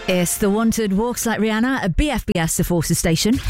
It's The Wanted Walks Like Rihanna at BFBS, the Forces station.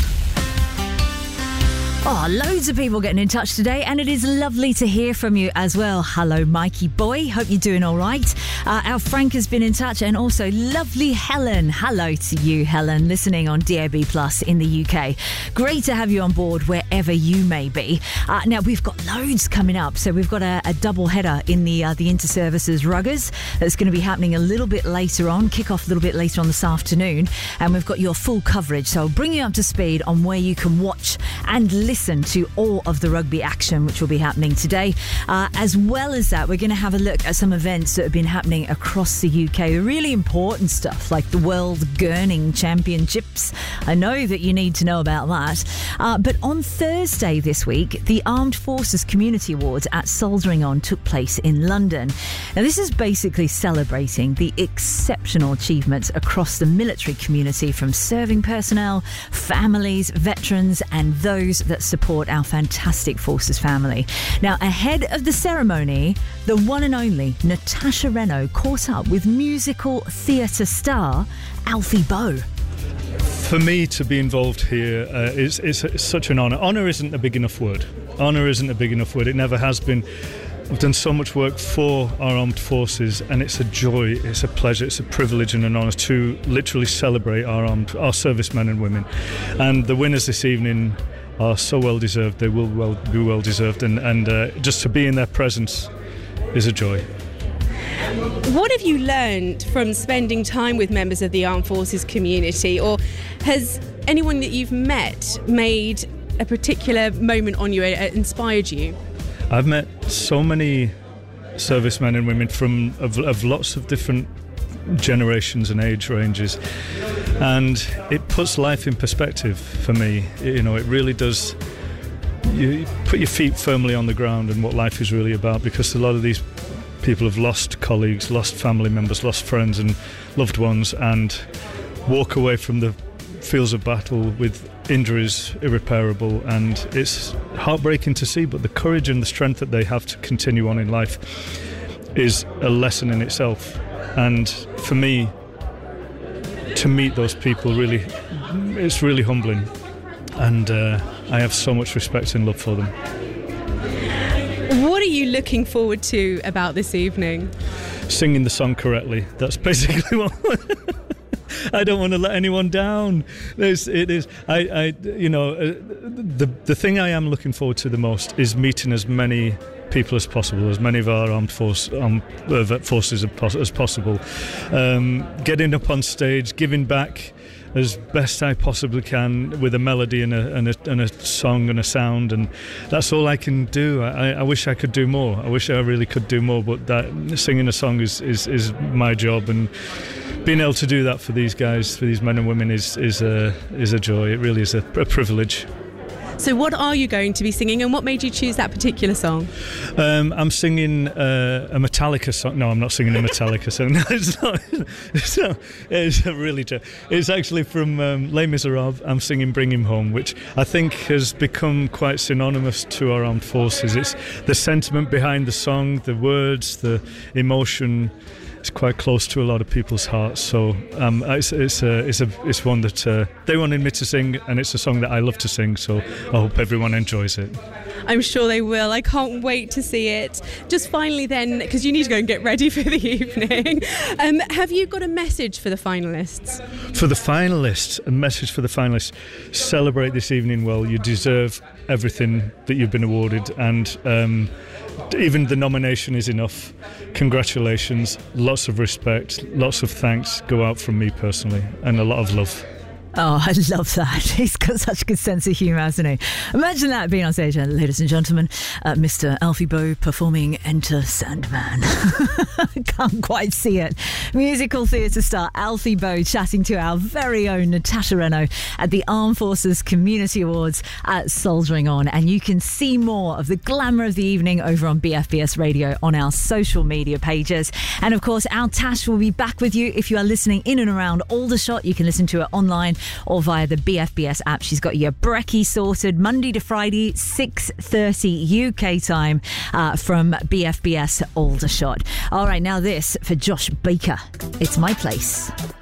Oh, loads of people getting in touch today, and it is lovely to hear from you as well. Hello, Mikey boy. Hope you're doing all right. Our Frank has been in touch, and also lovely Helen. Hello to you, Helen, listening on DAB Plus in the UK. Great to have you on board wherever you may be. Now, we've got loads coming up. So we've got a double header in the Inter-Services Ruggers that's going to be happening a little bit later on, kick off a little bit later on this afternoon. And we've got your full coverage. So I'll bring you up to speed on where you can watch and listen to all of the rugby action which will be happening today. As well as that, we're going to have a look at some events that have been happening across the UK. Really important stuff like the World Gurning Championships. I know that you need to know about that. But on Thursday this week, the Armed Forces Community Awards at Soldiering On took place in London. Now, this is basically celebrating the exceptional achievements across the military community from serving personnel, families, veterans, and those that support our fantastic Forces family. Now, ahead of the ceremony, the one and only Natasha Reno caught up with musical theatre star Alfie Boe. For me to be involved here is such an honour. Honour isn't a big enough word. Honour isn't a big enough word. It never has been. We've done so much work for our armed forces, and it's a joy, it's a pleasure, it's a privilege and an honour to literally celebrate our servicemen and women. And the winners this evening are so well deserved. They will be well deserved, and just to be in their presence is a joy. What have you learned from spending time with members of the Armed Forces community, or has anyone that you've met made a particular moment on you, inspired you? I've met so many servicemen and women of lots of different generations and age ranges, and it puts life in perspective for me. You know, it really does. You put your feet firmly on the ground and what life is really about, because a lot of these people have lost colleagues, lost family members, lost friends and loved ones, and walk away from the fields of battle with injuries irreparable, and it's heartbreaking to see, but the courage and the strength that they have to continue on in life is a lesson in itself. And for me, to meet those people, really, it's really humbling, and I have so much respect and love for them. What are you looking forward to about this evening? Singing the song correctly. That's basically what I don't want to let anyone down. The thing I am looking forward to the most is meeting as many people as possible, as many of our armed forces as possible. Getting up on stage, giving back as best I possibly can with a melody and a song and a sound, and that's all I can do. I wish I could do more. I wish I really could do more, but that singing a song is my job, and being able to do that for these guys, for these men and women, is a joy. It really is a privilege. So what are you going to be singing, and what made you choose that particular song? I'm singing a Metallica song. No, I'm not singing a Metallica song. No, it's really true. It's actually from Les Miserables. I'm singing Bring Him Home, which I think has become quite synonymous to our armed forces. It's the sentiment behind the song, the words, the emotion. It's quite close to a lot of people's hearts, so it's one that they wanted me to sing, and it's a song that I love to sing, so I hope everyone enjoys it. I'm sure they will. I can't wait to see it. Just finally then, because you need to go and get ready for the evening, have you got a message for the finalists? For the finalists, a message for the finalists: celebrate this evening well. You deserve everything that you've been awarded, and even the nomination is enough. Congratulations, lots of respect, lots of thanks go out from me personally, and a lot of love. Oh, I love that. He's got such a good sense of humour, hasn't he? Imagine that being on stage, ladies and gentlemen, Mr. Alfie Boe performing Enter Sandman. Can't quite see it. Musical theatre star Alfie Boe chatting to our very own Natasha Reno at the Armed Forces Community Awards at Soldiering On. And you can see more of the glamour of the evening over on BFBS Radio on our social media pages. And of course, our Tash will be back with you if you are listening in and around Aldershot. You can listen to it online or via the BFBS app. She's got your brekkie sorted Monday to Friday, 6:30 UK time from BFBS Aldershot. All right, now this for Josh Baker. It's My Place.